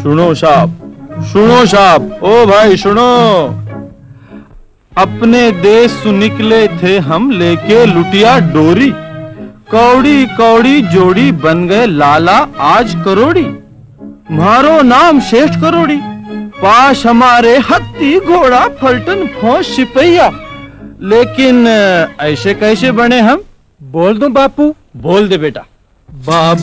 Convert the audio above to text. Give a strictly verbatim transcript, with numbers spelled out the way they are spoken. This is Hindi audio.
सुनो साहब, सुनो साहब, ओ भाई सुनो। अपने देश सु निकले थे हम लेके लुटिया डोरी, कौड़ी कौड़ी जोड़ी बन गए लाला आज करोड़ी। मारो नाम श्रेष्ठ करोड़ी, पास हमारे हत्ती घोड़ा फलटन फौज सिपहिया। लेकिन ऐसे कैसे बने हम? बोल दो बापू। बोल दे बेटा। बाबू